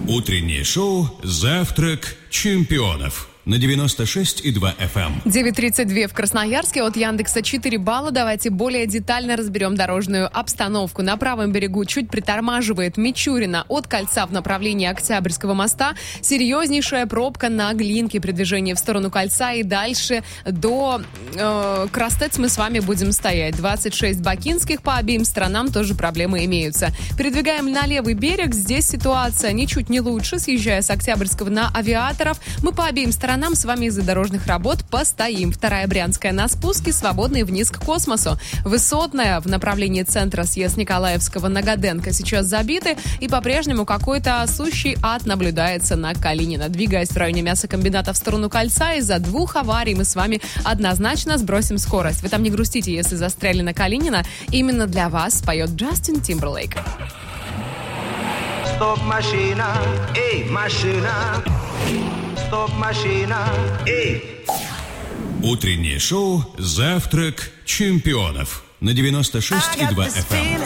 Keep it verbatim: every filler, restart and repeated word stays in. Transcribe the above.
Утреннее шоу «Завтрак чемпионов» на девяносто шесть и два эф эм. девять тридцать два в Красноярске, от Яндекса четыре балла. Давайте более детально разберем дорожную обстановку. На правом берегу чуть притормаживает Мичурина от кольца в направлении Октябрьского моста. Серьезнейшая пробка на Глинке при движении в сторону кольца, и дальше до э, Крастец мы с вами будем стоять. двадцать шесть Бакинских, по обеим сторонам тоже проблемы имеются. Передвигаем на левый берег. Здесь ситуация ничуть не лучше. Съезжая с Октябрьского на Авиаторов, мы по обеим сторонам нам с вами из-за дорожных работ постоим. Вторая Брянская на спуске, свободный вниз к космосу. Высотная в направлении центра съезд Николаевского на Годенко сейчас забиты, и по-прежнему какой-то сущий ад наблюдается на Калинина. Двигаясь в районе мясокомбината в сторону кольца, из-за двух аварий мы с вами однозначно сбросим скорость. Вы там не грустите, если застряли на Калинина. Именно для вас поет Джастин Тимберлейк. Стоп, машина, эй, машина. Стоп, машина, эй. Утреннее шоу «Завтрак чемпионов» на девяносто шесть и два эф эм.